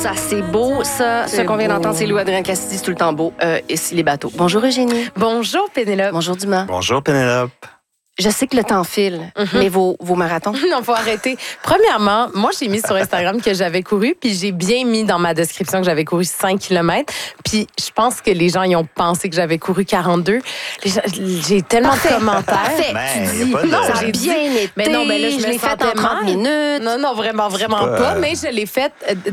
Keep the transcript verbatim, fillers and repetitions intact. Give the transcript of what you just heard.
ça, c'est beau. Ça, ce qu'on vient d'entendre, c'est Louis-Adrien Cassidy, c'est tout le temps beau. Euh, ici, les bateaux. Bonjour, Eugénie. Bonjour, Pénélope. Bonjour, Dumas. Bonjour, Pénélope. Je sais que le temps file, mm-hmm. mais vos, vos marathons? Non, faut arrêter. Premièrement, moi, j'ai mis sur Instagram que j'avais couru, puis j'ai bien mis dans ma description que j'avais couru cinq kilomètres. Puis je pense que les gens, ils ont pensé que j'avais couru quarante-deux. Les gens, j'ai tellement Parfait, de commentaires. Parfait. Ben, tu y a dis, pas de- non, Ça a j'ai bien été. Mais non, mais là, je, je me l'ai fait sentais en trente mal. minutes. Non, non, vraiment, vraiment pas, pas. euh, Mais je l'ai faite